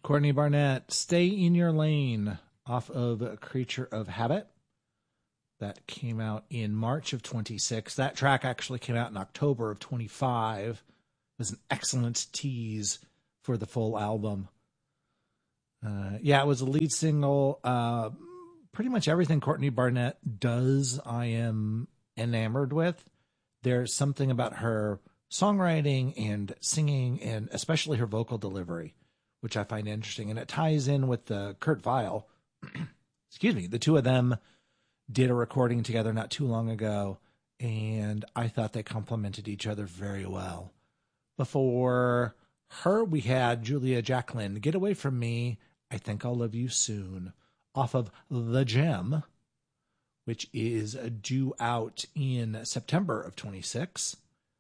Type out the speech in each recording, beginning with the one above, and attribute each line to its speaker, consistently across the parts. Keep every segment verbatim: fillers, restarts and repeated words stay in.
Speaker 1: Courtney Barnett, Stay in Your Lane, off of Creature of Habit. That came out in March of twenty-six. That track actually came out in October of twenty-five. It was an excellent tease for the full album. Uh, yeah, it was a lead single. Uh, pretty much everything Courtney Barnett does, I am enamored with. There's something about her songwriting and singing, and especially her vocal delivery, which I find interesting. And it ties in with the Kurt Vile. Excuse me. The two of them did a recording together not too long ago, and I thought they complemented each other very well. Before her, we had Julia Jacqueline, Get Away From Me, I Think I'll Love You Soon, off of The Gem, which is due out in September of twenty-six.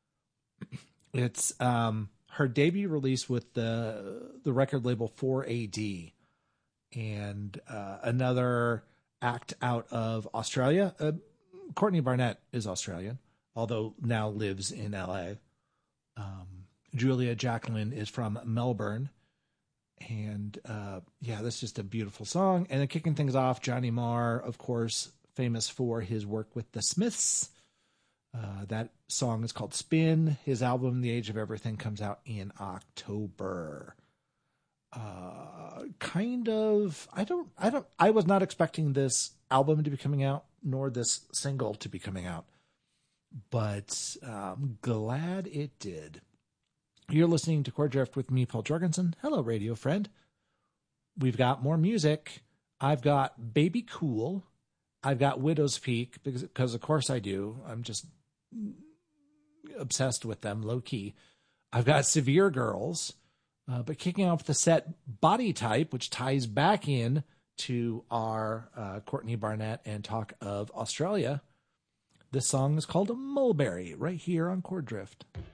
Speaker 1: It's um, her debut release with the the record label four A D, and uh, another act out of Australia. Uh, Courtney Barnett is Australian, although now lives in L A. Um, Julia Jacqueline is from Melbourne. And uh, yeah, that's just a beautiful song. And then kicking things off, Johnny Marr, of course, famous for his work with the Smiths. Uh, that song is called Spin. His album, The Age of Everything, comes out in October. Uh, kind of, I don't, I don't, I was not expecting this album to be coming out, nor this single to be coming out, but I'm glad it did. You're listening to Chord Drift with me, Paul Jorgensen. Hello, radio friend. We've got more music. I've got Baby Cool. I've got Widow's Peak, because, because of course I do. I'm just obsessed with them, low key. I've got Severe Girls. Uh, but kicking off the set, Body Type, which ties back in to our uh, Courtney Barnett and talk of Australia. This song is called Mulberry, right here on Chord Drift.